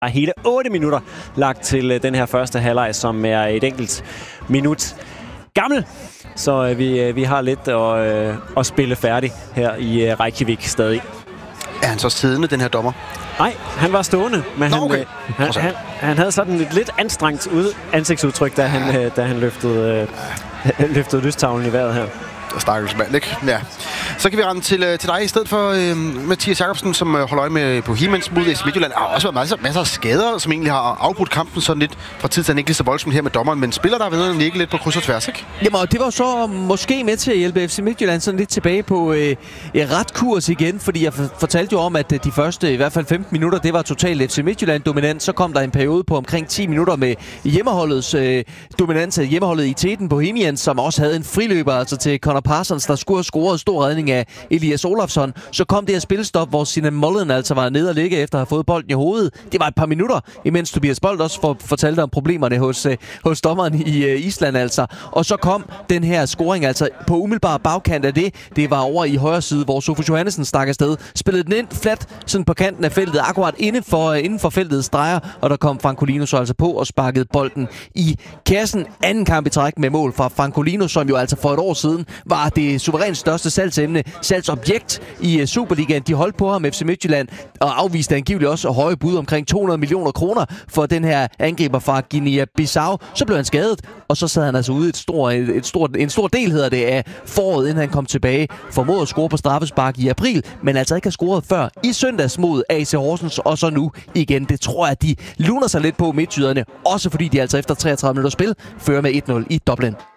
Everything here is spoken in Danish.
Der er hele 8 minutter lagt til den her første halvleg, som er et enkelt minut gammel. Så vi har lidt at spille færdig her i Reykjavik stadig. Er han så siddende, den her dommer? Nej, han var stående, men okay. han havde sådan et lidt anstrengt ansigtsudtryk, da han løftede lystavlen i vejret her. Stakkels mand, ikke? Ja. Så kan vi rende til dig i stedet for Mathias Jacobsen, som holder øje med Bohemians mod AC Midtjylland. Der har også været masser af skader, som egentlig har afbrudt kampen sådan lidt fra tid til ikke lige så voldsomt her med dommeren. Men spiller der ved at ligge lidt på kryds og tværs, ikke? Jamen, og det var så måske med til at hjælpe FC Midtjylland sådan lidt tilbage på ret kurs igen. Fordi jeg fortalte jo om, at de første i hvert fald 15 minutter, det var totalt FC Midtjylland dominant. Så kom der en periode på omkring 10 minutter med hjemmeholdets dominans af hjemmeholdet i teten Bohemians, som også havde en friløber altså til Connor Parsons, der skulle have scoret stor redning af Elias Olafsson. Så kom det her spilstop, hvor Sinan Mullen altså var nede og ligge efter at have fået bolden i hovedet. Det var et par minutter, imens Tobias Bold også fortalte om problemerne hos dommeren i Island altså. Og så kom den her scoring altså på umiddelbar bagkant af det. Det var over i højre side, hvor Sofus Johannesen stak afsted. Spillede den ind flat sådan på kanten af feltet, akkurat inden for feltets streger, og der kom Francolino så altså på og sparkede bolden i kassen. Anden kamp i træk med mål fra Francolino, som jo altså for et år siden var det suverænt største salgsobjekt i Superligaen. De holdt på ham, FC Midtjylland, og afviste angiveligt også høje bud omkring 200 millioner kroner for den her angriber fra Guinea-Bissau. Så blev han skadet, og så sad han altså ude en stor del hedder det af foråret, inden han kom tilbage. Formåede at score på straffespark i april, men altså ikke har scoret før i søndags mod AC Horsens, og så nu igen. Det tror jeg, de luner sig lidt på midtjyderne, også fordi de altså efter 33 minutter spil fører med 1-0 i Dublin.